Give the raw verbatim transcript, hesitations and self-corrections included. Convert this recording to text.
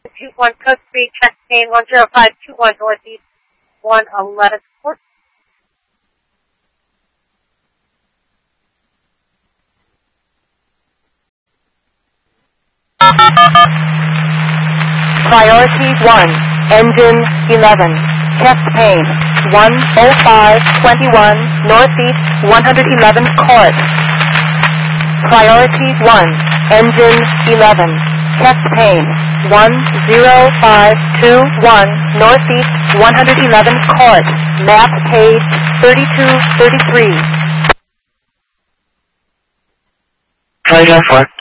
two one code three, chest pain one zero five two one northeast one eleven court. Priority one, engine eleven, chest pain one oh five twenty-one northeast one eleven court. Priority one, engine eleven, chest pain one oh five two one northeast one eleven court. Map page thirty-two thirty-three. Try that for